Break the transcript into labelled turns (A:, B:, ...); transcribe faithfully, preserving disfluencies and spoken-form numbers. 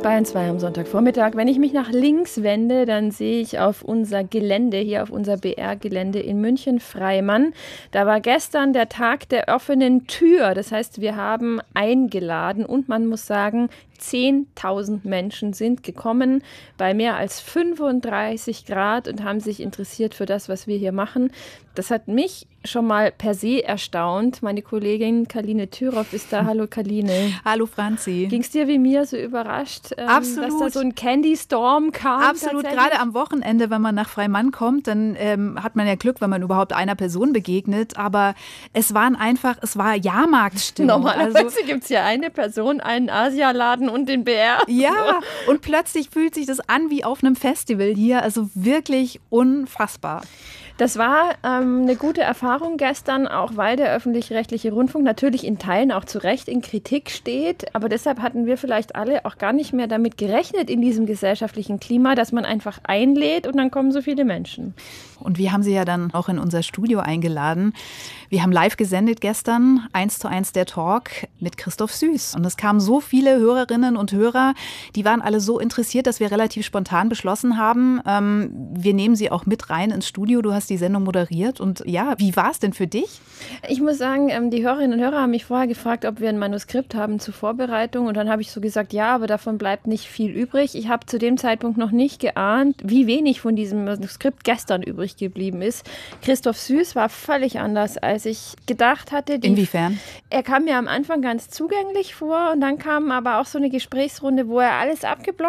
A: Bayern zwei am Sonntagvormittag. Wenn ich mich nach links wende, dann sehe ich auf unser Gelände, hier auf unser B R-Gelände in München-Freimann. Da war gestern der Tag der offenen Tür. Das heißt, wir haben eingeladen und man muss sagen, zehntausend Menschen sind gekommen bei mehr als fünfunddreißig Grad und haben sich interessiert für das, was wir hier machen. Das hat mich schon mal per se erstaunt. Meine Kollegin Kaline Thüroff ist da. Hallo Kaline.
B: Hallo Franzi.
A: Ging es dir wie mir so überrascht, ähm,
B: Absolut.
A: dass da so ein Candy Storm kam?
B: Absolut, gerade am Wochenende, wenn man nach Freimann kommt, dann ähm, hat man ja Glück, wenn man überhaupt einer Person begegnet. Aber es waren einfach, es war Jahrmarktstimmung.
A: Normalerweise
B: also,
A: gibt es ja eine Person, einen Asialaden und den B R.
B: Ja, und plötzlich fühlt sich das an wie auf einem Festival hier. Also wirklich unfassbar.
A: Das war ähm, eine gute Erfahrung gestern, auch weil der öffentlich-rechtliche Rundfunk natürlich in Teilen auch zu Recht in Kritik steht. Aber deshalb hatten wir vielleicht alle auch gar nicht mehr damit gerechnet in diesem gesellschaftlichen Klima, dass man einfach einlädt und dann kommen so viele Menschen.
B: Und wir haben sie ja dann auch in unser Studio eingeladen. Wir haben live gesendet gestern, eins zu eins der Talk mit Christoph Süß. Und es kamen so viele Hörerinnen und Hörer, die waren alle so interessiert, dass wir relativ spontan beschlossen haben, ähm, wir nehmen sie auch mit rein ins Studio. Du hast die Sendung moderiert. Und ja, wie war es denn für dich?
A: Ich muss sagen, ähm, die Hörerinnen und Hörer haben mich vorher gefragt, ob wir ein Manuskript haben zur Vorbereitung. Und dann habe ich so gesagt, ja, aber davon bleibt nicht viel übrig. Ich habe zu dem Zeitpunkt noch nicht geahnt, wie wenig von diesem Manuskript gestern übrig geblieben ist. Christoph Süß war völlig anders, als ich gedacht hatte. Die,
B: Inwiefern?
A: Er kam mir am Anfang ganz zugänglich vor und dann kam aber auch so eine Gesprächsrunde, wo er alles abgeblockt